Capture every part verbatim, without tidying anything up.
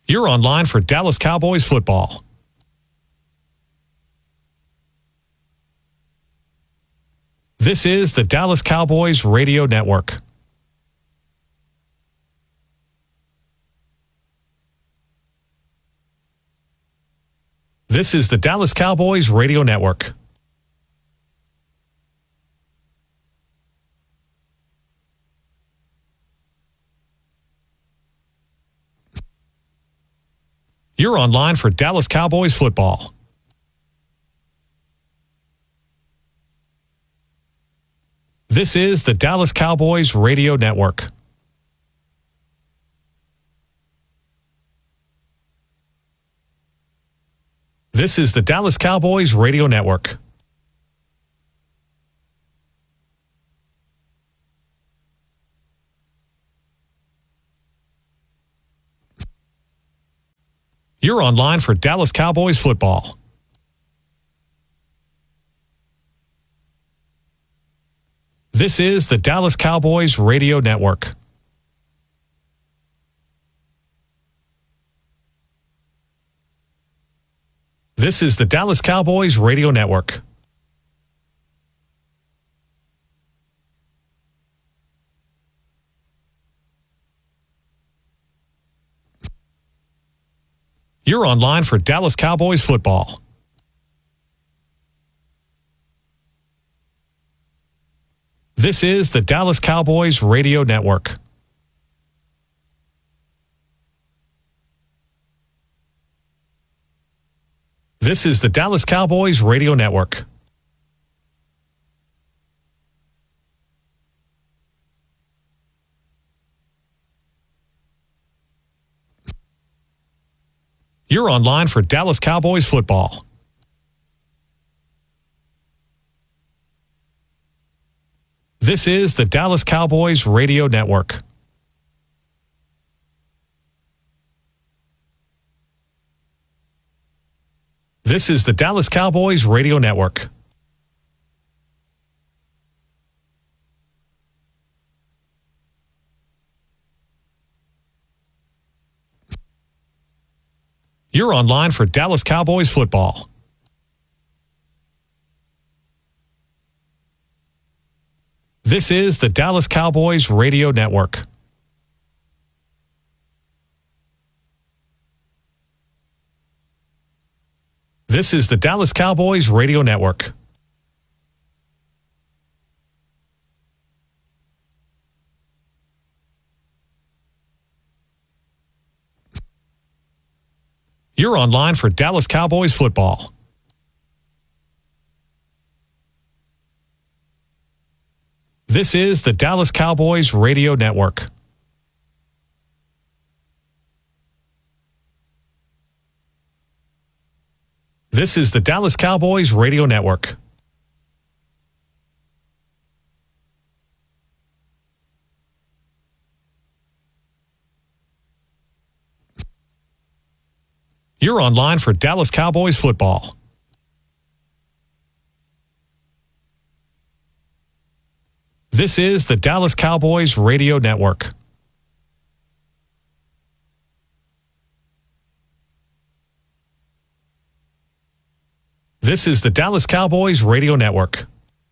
You're online for Dallas Cowboys football. This is the Dallas Cowboys Radio Network. This is the Dallas Cowboys Radio Network. You're online for Dallas Cowboys football. This is the Dallas Cowboys Radio Network. This is the Dallas Cowboys Radio Network. You're online for Dallas Cowboys football. This is the Dallas Cowboys Radio Network. This is the Dallas Cowboys Radio Network. You're online for Dallas Cowboys football. This is the Dallas Cowboys Radio Network. This is the Dallas Cowboys Radio Network. You're online for Dallas Cowboys football. This is the Dallas Cowboys Radio Network. This is the Dallas Cowboys Radio Network. You're online for Dallas Cowboys football. This is the Dallas Cowboys Radio Network. This is the Dallas Cowboys Radio Network. You're online for Dallas Cowboys football. This is the Dallas Cowboys Radio Network. This is the Dallas Cowboys Radio Network. You're online for Dallas Cowboys football. This is the Dallas Cowboys Radio Network. This is the Dallas Cowboys Radio Network.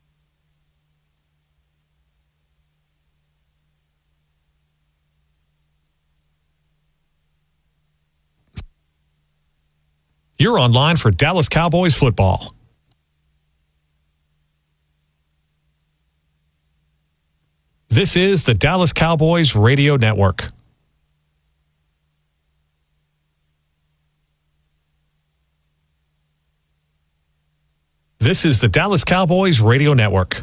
You're online for Dallas Cowboys football. This is the Dallas Cowboys Radio Network. This is the Dallas Cowboys Radio Network.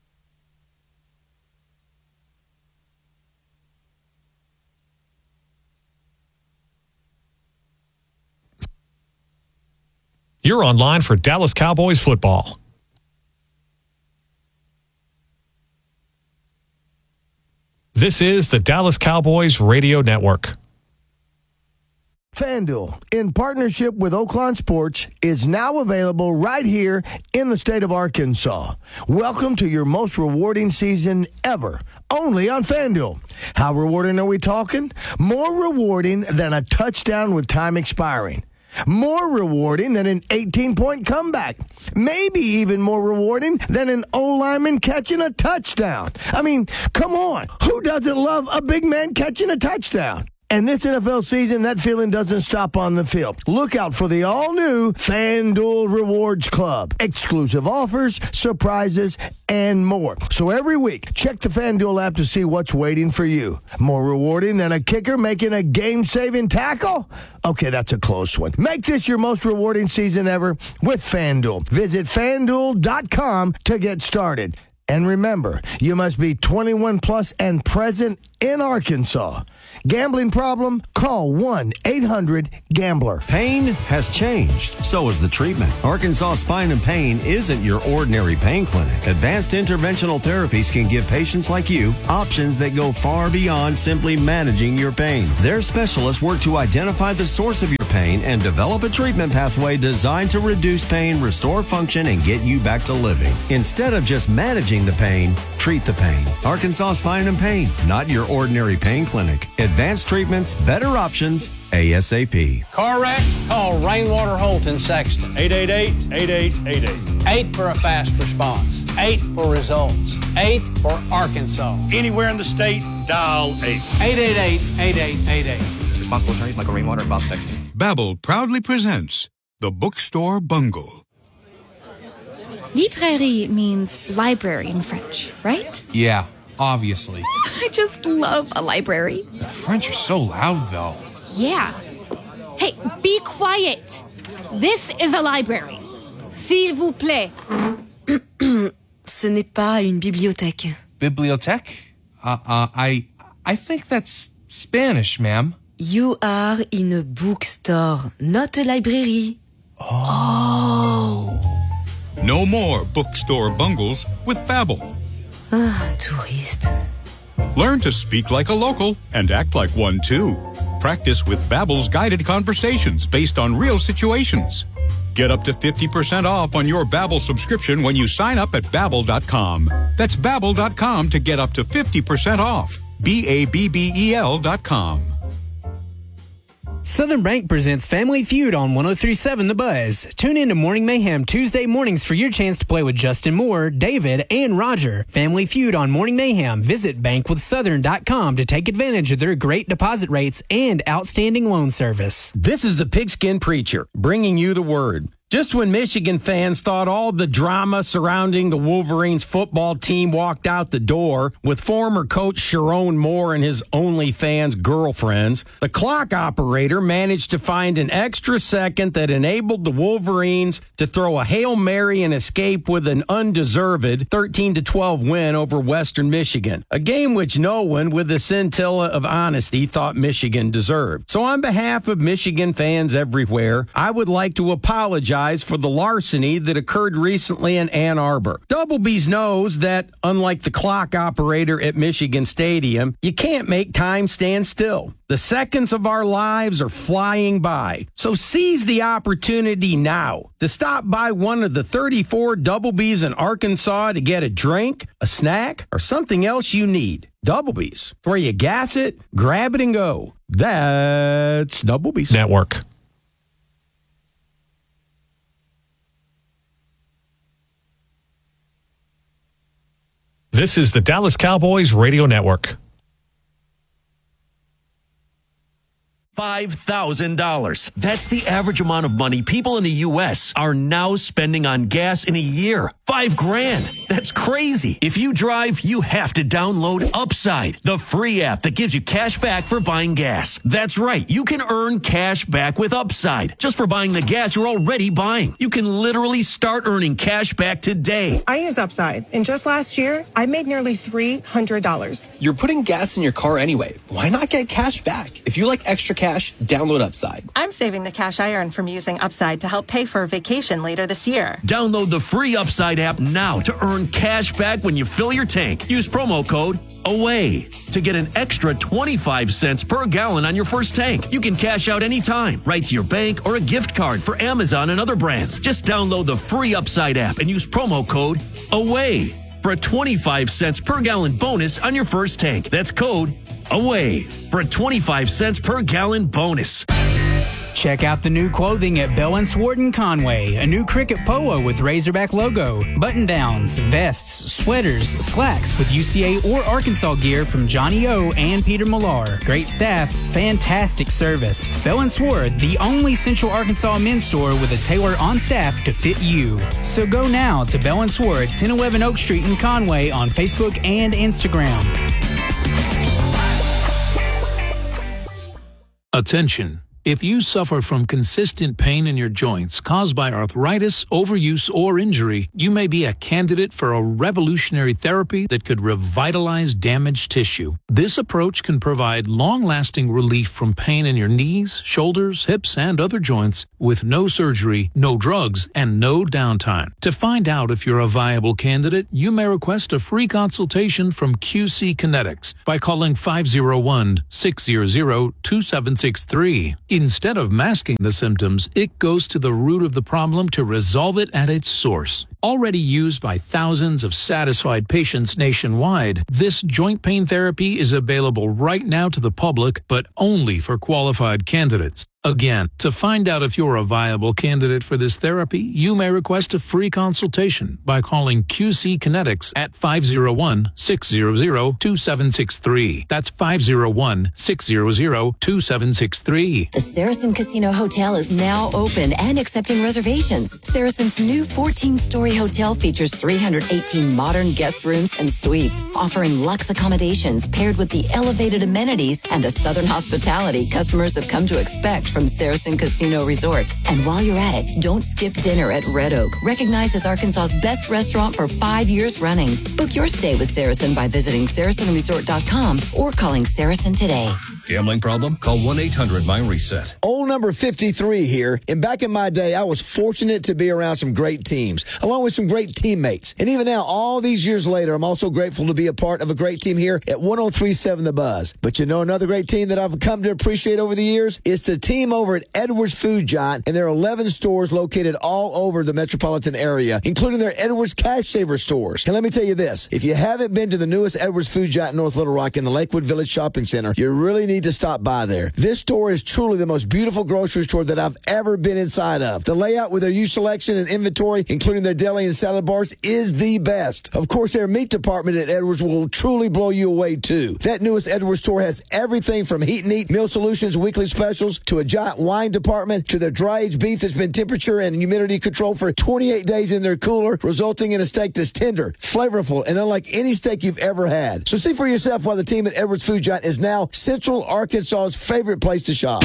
You're online for Dallas Cowboys football. This is the Dallas Cowboys Radio Network. FanDuel, in partnership with Oaklawn Sports, is now available right here in the state of Arkansas. Welcome to your most rewarding season ever only on FanDuel. How rewarding are we talking? More rewarding than a touchdown with time expiring. More rewarding than an eighteen-point comeback. Maybe even more rewarding than an O-lineman catching a touchdown. I mean, come on. Who doesn't love a big man catching a touchdown? And this N F L season, that feeling doesn't stop on the field. Look out for the all-new FanDuel Rewards Club. Exclusive offers, surprises, and more. So every week, check the FanDuel app to see what's waiting for you. More rewarding than a kicker making a game-saving tackle? Okay, that's a close one. Make this your most rewarding season ever with FanDuel. Visit FanDuel dot com to get started. And remember, you must be twenty-one plus and present in Arkansas. Gambling problem? Call one eight hundred gambler. Pain has changed. So has the treatment. Arkansas Spine and Pain isn't your ordinary pain clinic. Advanced interventional therapies can give patients like you options that go far beyond simply managing your pain. Their specialists work to identify the source of your pain and develop a treatment pathway designed to reduce pain, restore function, and get you back to living. Instead of just managing the pain, treat the pain. Arkansas Spine and Pain, not your ordinary pain clinic. Advanced treatments, better options, ASAP. Car wreck? Call Rainwater Holt in Sexton. eight eight eight, eight eight eight eight. eight for a fast response. eight for results. eight for Arkansas. Anywhere in the state, dial eight. eight eight eight, eight eight eight eight. Responsible attorneys Michael Rainwater and Bob Sexton. Babbel proudly presents The Bookstore Bungle. Librairie means library in French, right? Yeah, obviously. I just love a library. The French are so loud, though. Yeah. Hey, be quiet. This is a library. S'il vous plaît. Ce n'est pas une bibliothèque. Bibliothèque? Uh, uh, I, I think that's Spanish, ma'am. You are in a bookstore, not a library. Oh. No more bookstore bungles with Babbel. Ah, touriste. Learn to speak like a local and act like one too. Practice with Babbel's guided conversations based on real situations. Get up to fifty percent off on your Babbel subscription when you sign up at Babbel dot com. That's Babbel dot com to get up to fifty percent off. B A B B E L dot com. Southern Bank presents Family Feud on one oh three point seven The Buzz. Tune in to Morning Mayhem Tuesday mornings for your chance to play with Justin Moore, David, and Roger. Family Feud on Morning Mayhem. Visit bank with southern dot com to take advantage of their great deposit rates and outstanding loan service. This is the Pigskin Preacher, bringing you the word. Just when Michigan fans thought all the drama surrounding the Wolverines football team walked out the door with former coach Sharon Moore and his OnlyFans girlfriends, the clock operator managed to find an extra second that enabled the Wolverines to throw a Hail Mary and escape with an undeserved thirteen to twelve win over Western Michigan, a game which no one with a scintilla of honesty thought Michigan deserved. So on behalf of Michigan fans everywhere, I would like to apologize for the larceny that occurred recently in Ann Arbor. Double B's knows that, unlike the clock operator at Michigan Stadium, you can't make time stand still. The seconds of our lives are flying by. So seize the opportunity now to stop by one of the thirty-four Double B's in Arkansas to get a drink, a snack, or something else you need. Double B's, where you gas it, grab it, and go. That's Double B's Network. This is the Dallas Cowboys Radio Network. five thousand dollars. That's the average amount of money people in the U S are now spending on gas in a year. Five grand. That's crazy. If you drive, you have to download Upside, the free app that gives you cash back for buying gas. That's right. You can earn cash back with Upside just for buying the gas you're already buying. You can literally start earning cash back today. I use Upside, and just last year, I made nearly three hundred dollars. You're putting gas in your car anyway. Why not get cash back? If you like extra cash, download Upside. I'm saving the cash I earn from using Upside to help pay for a vacation later this year. Download the free Upside app now to earn cash back when you fill your tank. Use promo code AWAY to get an extra twenty-five cents per gallon on your first tank. You can cash out anytime, right to your bank or a gift card for Amazon and other brands. Just download the free Upside app and use promo code AWAY. for a twenty-five cents per gallon bonus on your first tank. That's code AWAY for a twenty-five cents per gallon bonus. Check out the new clothing at Bell and Sword in Conway. A new cricket polo with Razorback logo, button-downs, vests, sweaters, slacks with U C A or Arkansas gear from Johnny O and Peter Millar. Great staff, fantastic service. Bell and Sword, the only Central Arkansas men's store with a tailor on staff to fit you. So go now to Bell and Sword, ten eleven Oak Street in Conway on Facebook and Instagram. Attention. If you suffer from consistent pain in your joints caused by arthritis, overuse, or injury, you may be a candidate for a revolutionary therapy that could revitalize damaged tissue. This approach can provide long-lasting relief from pain in your knees, shoulders, hips, and other joints with no surgery, no drugs, and no downtime. To find out if you're a viable candidate, you may request a free consultation from Q C Kinetics by calling five oh one, six hundred, two seven six three. Instead of masking the symptoms, it goes to the root of the problem to resolve it at its source. Already used by thousands of satisfied patients nationwide, this joint pain therapy is available right now to the public, but only for qualified candidates. Again, to find out if you're a viable candidate for this therapy, you may request a free consultation by calling Q C Kinetics at five oh one, six hundred, two seven six three. That's five oh one, six hundred, two seven six three. The Saracen Casino Hotel is now open and accepting reservations. Saracen's new fourteen-story hotel features three hundred eighteen modern guest rooms and suites, offering luxe accommodations paired with the elevated amenities and the Southern hospitality customers have come to expect from Saracen Casino Resort. And while you're at it, don't skip dinner at Red Oak, recognized as Arkansas's best restaurant for five years running. Book your stay with Saracen by visiting saracen resort dot com or calling Saracen today. Gambling problem? Call one eight hundred my reset. Old number fifty-three here. And back in my day, I was fortunate to be around some great teams, along with some great teammates. And even now, all these years later, I'm also grateful to be a part of a great team here at one oh three point seven The Buzz. But you know another great team that I've come to appreciate over the years? It's the team over at Edwards Food Giant, and there are eleven stores located all over the metropolitan area, including their Edwards Cash Saver stores. And let me tell you this, if you haven't been to the newest Edwards Food Giant in North Little Rock in the Lakewood Village Shopping Center, you really need to stop by there. This store is truly the most beautiful grocery store that I've ever been inside of. The layout with their used selection and inventory, including their deli and salad bars, is the best. Of course, their meat department at Edwards will truly blow you away, too. That newest Edwards store has everything from heat and eat, meal solutions, weekly specials, to a giant wine department, to their dry-aged beef that's been temperature and humidity controlled for twenty-eight days in their cooler, resulting in a steak that's tender, flavorful, and unlike any steak you've ever had. So see for yourself why the team at Edwards Food Giant is now Central Arkansas's favorite place to shop.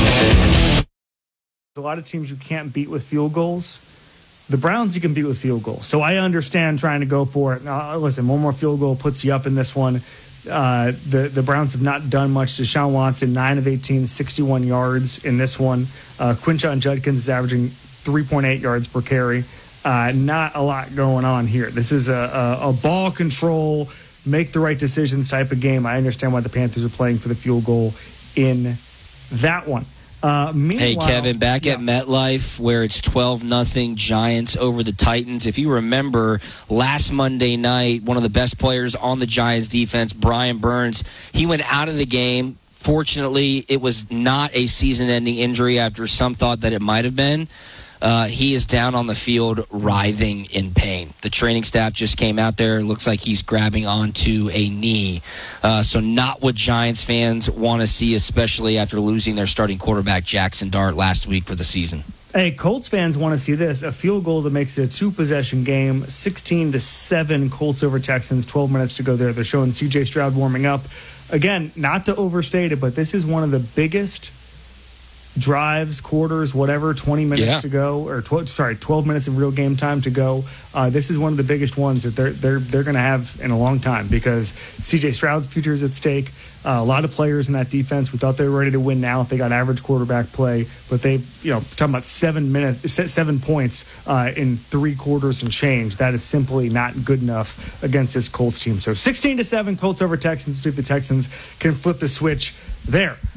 A lot of teams you can't beat with field goals. The Browns you can beat with field goals. So I understand trying to go for it. Now, listen, one more field goal puts you up in this one. Uh, the, the Browns have not done much. Deshaun Watson, nine of eighteen, sixty-one yards in this one. Uh, Quinshon Judkins is averaging three point eight yards per carry. Uh, not a lot going on here. This is a, a, a ball control, make the right decisions type of game. I understand why the Panthers are playing for the field goal in that one. Uh, hey, Kevin, back yeah. at MetLife where it's twelve nothing Giants over the Titans. If you remember last Monday night, one of the best players on the Giants defense, Brian Burns, he went out of the game. Fortunately, it was not a season-ending injury after some thought that it might have been. Uh, he is down on the field writhing in pain. The training staff just came out there. It looks like he's grabbing onto a knee. Uh, so not what Giants fans want to see, especially after losing their starting quarterback, Jackson Dart, last week for the season. Hey, Colts fans want to see this. A field goal that makes it a two-possession game, sixteen to seven Colts over Texans, twelve minutes to go there. They're showing C J Stroud warming up. Again, not to overstate it, but this is one of the biggest drives, quarters, whatever, twenty minutes yeah. to go, or tw- sorry, twelve minutes of real game time to go. Uh, this is one of the biggest ones that they're they're they're going to have in a long time because C J Stroud's future is at stake. Uh, a lot of players in that defense, we thought they were ready to win now if they got average quarterback play, but they, you know, talking about seven minutes, seven points uh, in three quarters and change. That is simply not good enough against this Colts team. So sixteen to seven, Colts over Texans. See if the Texans can flip the switch there.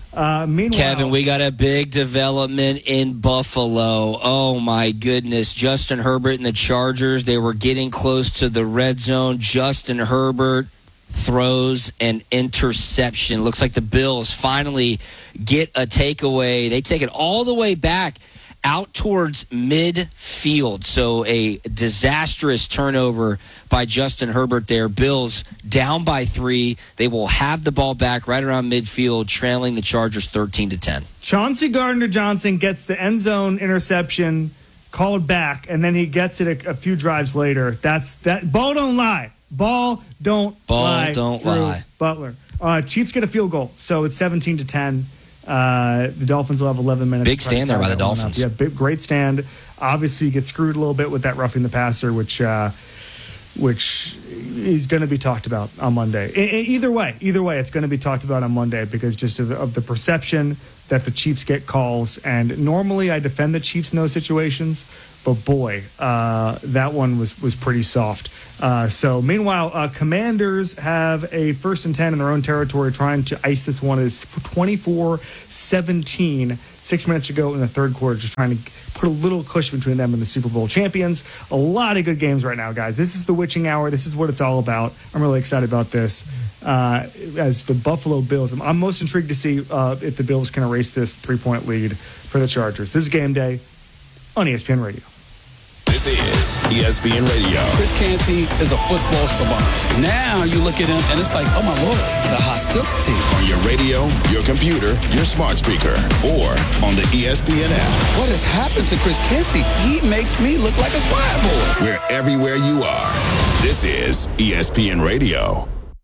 Uh, meanwhile, Kevin, we got a big development in Buffalo. Oh, my goodness. Justin Herbert and the Chargers, they were getting close to the red zone. Justin Herbert throws an interception. Looks like the Bills finally get a takeaway. They take it all the way back out towards midfield. So a disastrous turnover by Justin Herbert there. Bills down by three. They will have the ball back right around midfield, trailing the Chargers thirteen to ten. Chauncey Gardner-Johnson gets the end zone interception called back, and then he gets it a, a few drives later. That's that. Ball don't lie. Ball don't Ball lie. don't Drew lie. Butler. Uh, Chiefs get a field goal, so it's seventeen to ten. Uh, the Dolphins will have eleven minutes. Big stand there by the Dolphins. Yeah, big, great stand. Obviously, you get screwed a little bit with that roughing the passer, which uh, which is going to be talked about on Monday. I, I, either way, either way, it's going to be talked about on Monday because just of, of the perception that the Chiefs get calls. And normally, I defend the Chiefs in those situations, but boy, uh, that one was was pretty soft. Uh, so meanwhile, uh, Commanders have a first and ten in their own territory, trying to ice this one. Is twenty-four seventeen, six minutes to go in the third quarter, just trying to put a little cushion between them and the Super Bowl champions. A lot of good games right now, guys. This is the witching hour. This is what it's all about. I'm really excited about this. Uh, as the Buffalo Bills, I'm most intrigued to see uh, if the Bills can erase this three-point lead for the Chargers. This is Game Day on E S P N Radio. This is E S P N Radio. Chris Canty is a football savant. Now you look at him and it's like, oh my Lord, the hostility. On your radio, your computer, your smart speaker, or on the E S P N app. What has happened to Chris Canty? He makes me look like a choir boy. We're everywhere you are. This is E S P N Radio.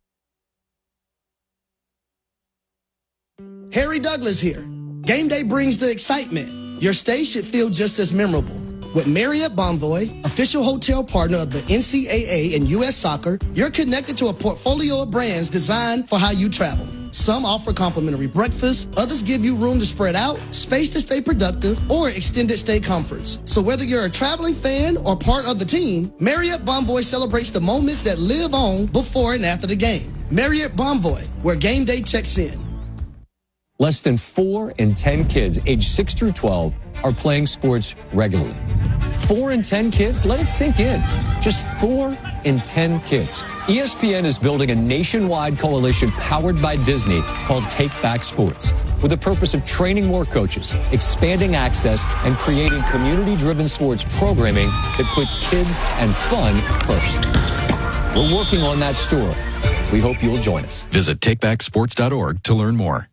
Harry Douglas here. Game day brings the excitement. Your stay should feel just as memorable. With Marriott Bonvoy, official hotel partner of the N C double A and U S Soccer, you're connected to a portfolio of brands designed for how you travel. Some offer complimentary breakfast, others give you room to spread out, space to stay productive, or extended stay comforts. So whether you're a traveling fan or part of the team, Marriott Bonvoy celebrates the moments that live on before and after the game. Marriott Bonvoy, where game day checks in. Less than four in ten kids aged six through twelve are playing sports regularly. Four in ten kids? Let it sink in. Just four in ten kids. E S P N is building a nationwide coalition powered by Disney called Take Back Sports, with the purpose of training more coaches, expanding access, and creating community-driven sports programming that puts kids and fun first. We're working on that story. We hope you'll join us. Visit take back sports dot org to learn more.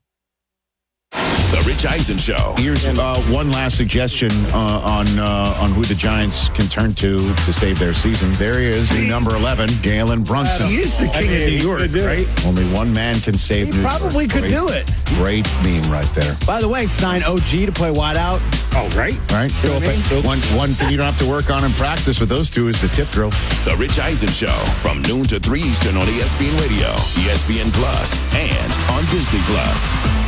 The Rich Eisen Show. Here's uh, one last suggestion uh, on uh, on who the Giants can turn to to save their season. There he is, the number eleven, Jalen Brunson. He is the king I mean, of New York, right? Only one man can save he New York. He probably could great, do it. Great meme right there. By the way, sign O G to play wideout. Oh, right. Right. You know I mean? One, one thing you don't have to work on in practice with those two is the tip drill. The Rich Eisen Show from noon to three Eastern on E S P N Radio, E S P N Plus, and on Disney Plus.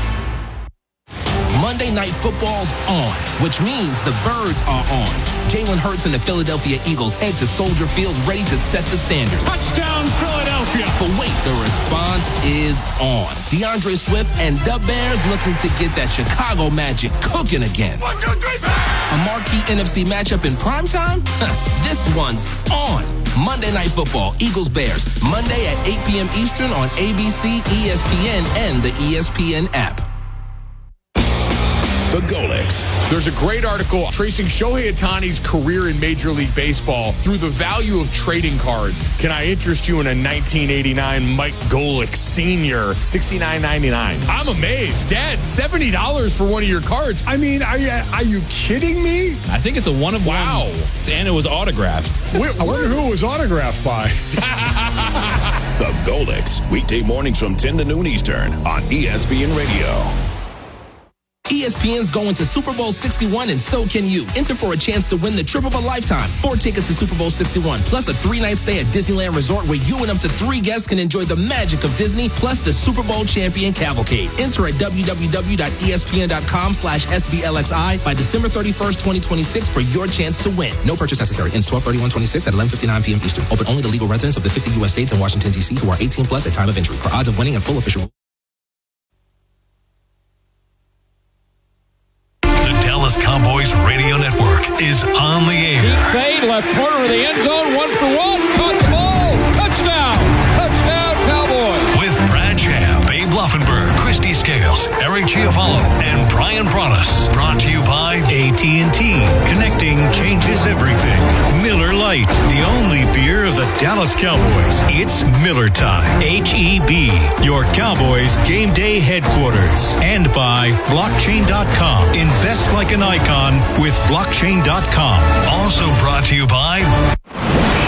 Monday Night Football's on, which means the Birds are on. Jalen Hurts and the Philadelphia Eagles head to Soldier Field ready to set the standard. Touchdown, Philadelphia! But wait, the response is on. DeAndre Swift and the Bears looking to get that Chicago magic cooking again. One, two, three, A marquee N F C matchup in primetime? This one's on. Monday Night Football, Eagles-Bears, Monday at eight p.m. Eastern on A B C, E S P N, and the E S P N app. The Golix. There's a great article tracing Shohei Ohtani's career in Major League Baseball through the value of trading cards. Can I interest you in a nineteen eighty-nine Mike Golick Senior sixty-nine ninety-nine? I'm amazed. Dad, seventy dollars for one of your cards. I mean, are you, are you kidding me? I think it's a one of wow. one. And it was autographed. Where, I wonder who it was autographed by. The Golix. Weekday mornings from ten to noon Eastern on E S P N Radio. E S P N's going to Super Bowl sixty-one, and so can you. Enter for a chance to win the trip of a lifetime. Four tickets to Super Bowl sixty-one, plus a three-night stay at Disneyland Resort where you and up to three guests can enjoy the magic of Disney, plus the Super Bowl champion cavalcade. Enter at w w w dot e s p n dot com slash s b l x i by December thirty-first, twenty twenty-six for your chance to win. No purchase necessary. Ends twelve thirty-one twenty-six at eleven fifty-nine p.m. Eastern. Open only to legal residents of the fifty U S states and Washington, D C who are eighteen plus at time of entry. For odds of winning and full official Dallas Cowboys Radio Network is on the air. Deep fade, left corner of the end zone, one for one. Caught the ball. Touchdown. Touchdown, Cowboys. With Brad Sham, Babe Luffenberg, Christy Scales, Eric Chiafalo, and Brian Broaddus. Brought to you by A T and T. Connecting changes everything. Miller Lite, the only beer of the Dallas Cowboys. It's Miller time. H E B, your Cowboys game day headquarters. And by blockchain dot com. Invest like an icon with blockchain dot com. Also brought to you by